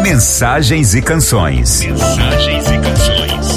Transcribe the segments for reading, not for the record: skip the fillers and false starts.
Mensagens e canções. Mensagens e canções.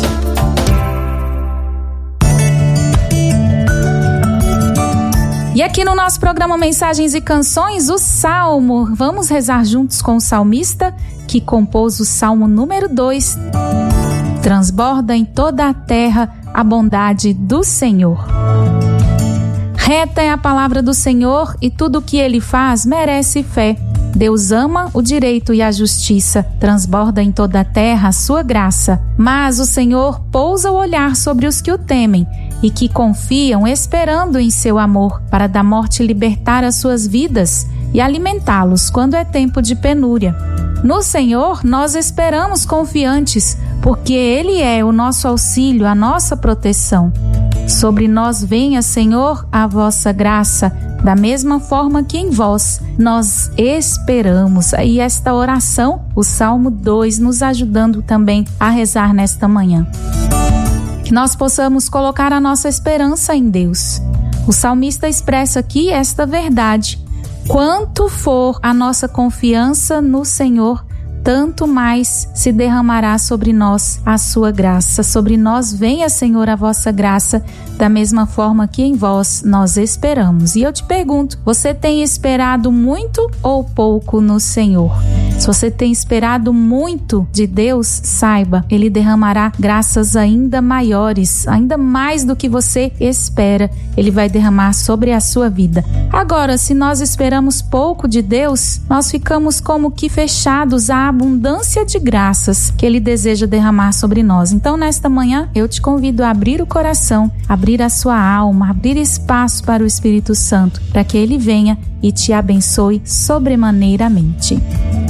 E aqui no nosso programa Mensagens e Canções, o Salmo. Vamos rezar juntos com o salmista que compôs o Salmo número 2. Transborda em toda a terra a bondade do Senhor. Reta é a palavra do Senhor e tudo o que Ele faz merece fé. Deus ama o direito e a justiça, transborda em toda a terra a sua graça. Mas o Senhor pousa o olhar sobre os que o temem e que confiam esperando em seu amor, para da morte libertar as suas vidas e alimentá-los quando é tempo de penúria. No Senhor nós esperamos confiantes, porque Ele é o nosso auxílio, a nossa proteção. Sobre nós venha, Senhor, a vossa graça, da mesma forma que em vós nós esperamos. E esta oração, o Salmo 2, nos ajudando também a rezar nesta manhã. Que nós possamos colocar a nossa esperança em Deus. O salmista expressa aqui esta verdade. Quanto for a nossa confiança no Senhor, tanto mais se derramará sobre nós a sua graça. Sobre nós venha, Senhor, a vossa graça, da mesma forma que em vós nós esperamos. E eu te pergunto, você tem esperado muito ou pouco no Senhor? Se você tem esperado muito de Deus, saiba, Ele derramará graças ainda maiores, ainda mais do que você espera, Ele vai derramar sobre a sua vida. Agora, se nós esperamos pouco de Deus, nós ficamos como que fechados à abundância de graças que Ele deseja derramar sobre nós. Então, nesta manhã, eu te convido a abrir o coração, abrir a sua alma, abrir espaço para o Espírito Santo, para que Ele venha e te abençoe sobremaneiramente.